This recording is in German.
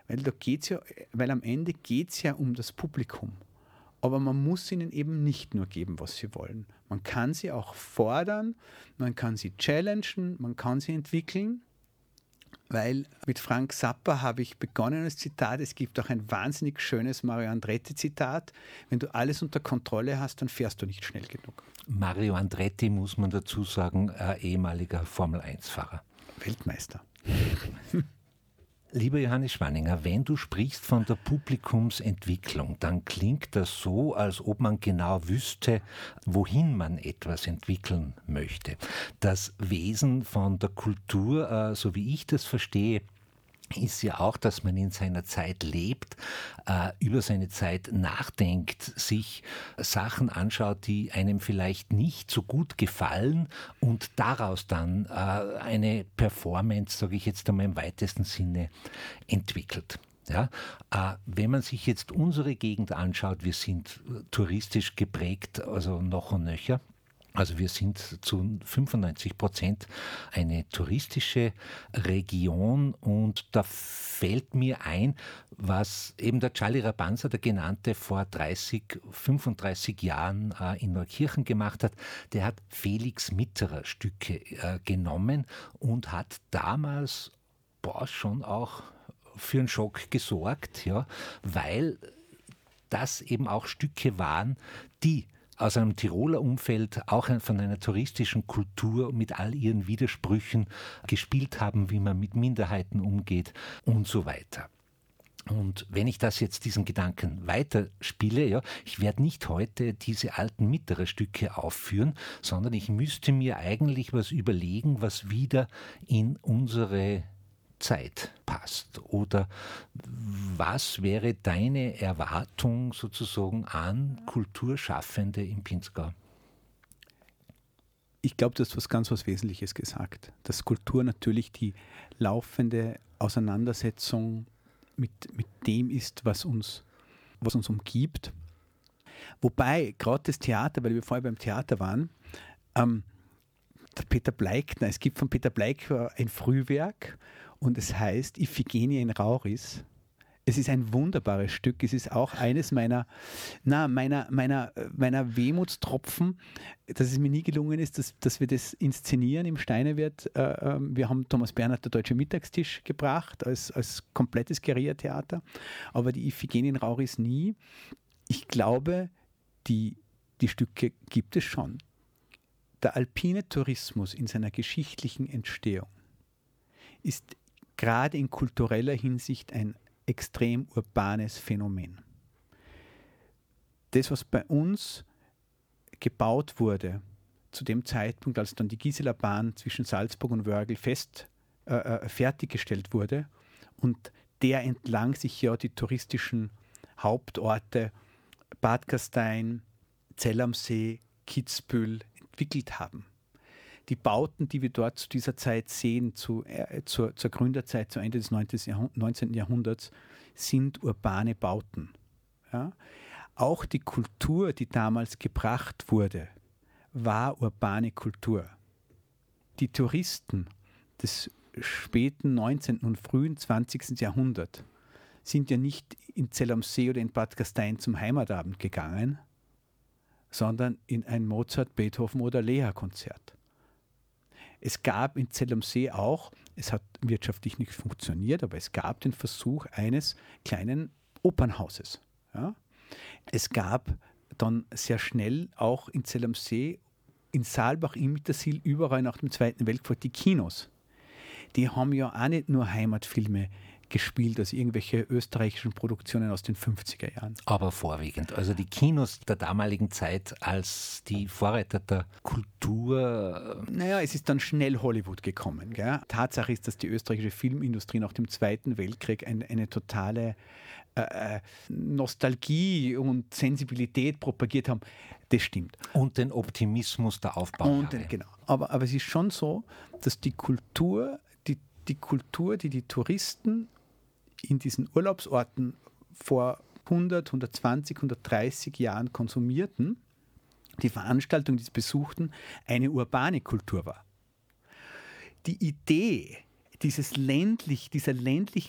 Weil am Ende geht es ja um das Publikum. Aber man muss ihnen eben nicht nur geben, was sie wollen. Man kann sie auch fordern, man kann sie challengen, man kann sie entwickeln. Weil mit Frank Zappa habe ich begonnen als Zitat, es gibt auch ein wahnsinnig schönes Mario Andretti-Zitat: Wenn du alles unter Kontrolle hast, dann fährst du nicht schnell genug. Mario Andretti, muss man dazu sagen, ehemaliger Formel-1-Fahrer. Weltmeister. Lieber Johannes Schwanninger, wenn du sprichst von der Publikumsentwicklung, dann klingt das so, als ob man genau wüsste, wohin man etwas entwickeln möchte. Das Wesen von der Kultur, so wie ich das verstehe, ist ja auch, dass man in seiner Zeit lebt, über seine Zeit nachdenkt, sich Sachen anschaut, die einem vielleicht nicht so gut gefallen und daraus dann eine Performance, sage ich jetzt einmal im weitesten Sinne, entwickelt. Ja, wenn man sich jetzt unsere Gegend anschaut, wir sind touristisch geprägt, also noch und nöcher. Also wir sind zu 95% eine touristische Region und da fällt mir ein, was eben der Charlie Rabanza, der Genannte, vor 35 Jahren in Neukirchen gemacht hat. Der hat Felix Mitterer Stücke genommen und hat damals schon auch für einen Schock gesorgt, ja, weil das eben auch Stücke waren, die aus einem Tiroler Umfeld, auch von einer touristischen Kultur mit all ihren Widersprüchen gespielt haben, wie man mit Minderheiten umgeht und so weiter. Und wenn ich diesen Gedanken weiterspiele, ja, ich werde nicht heute diese alten Mitterer Stücke aufführen, sondern ich müsste mir eigentlich was überlegen, was wieder in unsere Zeit passt. Oder was wäre deine Erwartung sozusagen an Kulturschaffende im Pinzgau? Ich glaube, du hast was Wesentliches gesagt, dass Kultur natürlich die laufende Auseinandersetzung mit dem ist, was uns umgibt. Wobei gerade das Theater, weil wir vorher beim Theater waren, der Peter Bleikner, es gibt von Peter Bleikner ein Frühwerk und es heißt Iphigenie in Rauris. Es ist ein wunderbares Stück. Es ist auch eines meiner Wehmutstropfen, dass es mir nie gelungen ist, dass wir das inszenieren im Steinewirt. Wir haben Thomas Bernhard der Deutsche Mittagstisch gebracht als komplettes Guerilla-Theater, aber die Iphigenie in Rauris nie. Ich glaube, die Stücke gibt es schon. Der alpine Tourismus in seiner geschichtlichen Entstehung ist gerade in kultureller Hinsicht ein extrem urbanes Phänomen. Das, was bei uns gebaut wurde, zu dem Zeitpunkt, als dann die Giseler Bahn zwischen Salzburg und Wörgl fertiggestellt wurde und der entlang sich ja die touristischen Hauptorte Bad Gastein, Zell am See, Kitzbühel entwickelt haben. Die Bauten, die wir dort zu dieser Zeit sehen, zur Gründerzeit, zu Ende des 19. Jahrhunderts, sind urbane Bauten. Ja? Auch die Kultur, die damals gebracht wurde, war urbane Kultur. Die Touristen des späten 19. und frühen 20. Jahrhunderts sind ja nicht in Zell am See oder in Bad Gastein zum Heimatabend gegangen, sondern in ein Mozart-, Beethoven- oder Lehrer-Konzert. Es gab in Zell am See auch, es hat wirtschaftlich nicht funktioniert, aber es gab den Versuch eines kleinen Opernhauses. Ja? Es gab dann sehr schnell auch in Zell am See, in Saalbach, im Mittersill, überall nach dem Zweiten Weltkrieg die Kinos. Die haben ja auch nicht nur Heimatfilme gespielt, also irgendwelche österreichischen Produktionen aus den 50er Jahren. Aber vorwiegend. Also die Kinos der damaligen Zeit als die Vorreiter der Kultur. Naja, es ist dann schnell Hollywood gekommen. Gell? Tatsache ist, dass die österreichische Filmindustrie nach dem Zweiten Weltkrieg eine totale Nostalgie und Sensibilität propagiert haben. Das stimmt. Und den Optimismus der Aufbaujahre. Genau. Aber es ist schon so, dass die Kultur, die Touristen in diesen Urlaubsorten vor 100, 120, 130 Jahren konsumierten, die Veranstaltung, die sie besuchten, eine urbane Kultur war. Die Idee dieser ländlichen